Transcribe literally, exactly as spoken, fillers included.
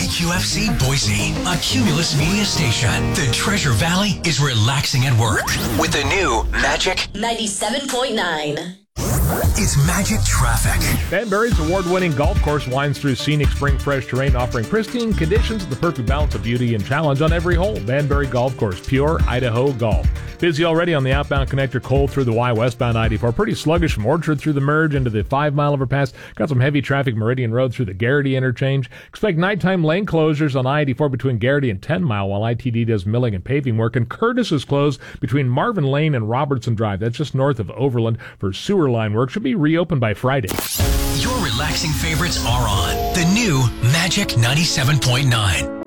Q F C Boise, a Cumulus media station. The Treasure Valley is relaxing at work with the new Magic ninety-seven point nine. It's Magic Traffic. Banbury's award-winning golf course winds through scenic spring fresh terrain, offering pristine conditions and the perfect balance of beauty and challenge on every hole. Banbury Golf Course, pure Idaho golf. Busy already on the outbound connector Cole through the Y westbound I eighty-four. Pretty sluggish from Orchard through the merge into the five-mile overpass. Got some heavy traffic Meridian Road through the Garrity interchange. Expect nighttime lane closures on I eighty-four between Garrity and ten mile while I T D does milling and paving work. And Curtis is closed between Marvin Lane and Robertson Drive. That's just north of Overland for sewer line work. Should be reopened by Friday. Your relaxing favorites are on the new Magic ninety-seven point nine.